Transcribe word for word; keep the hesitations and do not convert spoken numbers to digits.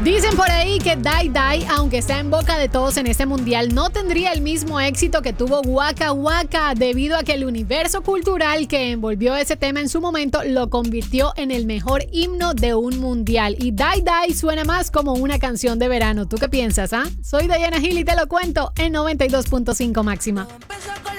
Dicen por ahí que Die Die, aunque está en boca de todos en este mundial, no tendría el mismo éxito que tuvo Waka Waka, debido a que el universo cultural que envolvió ese tema en su momento lo convirtió en el mejor himno de un mundial. Y Die Die suena más como una canción de verano. ¿Tú qué piensas, ah? Soy Diana Gil y te lo cuento en noventa y dos punto cinco máxima.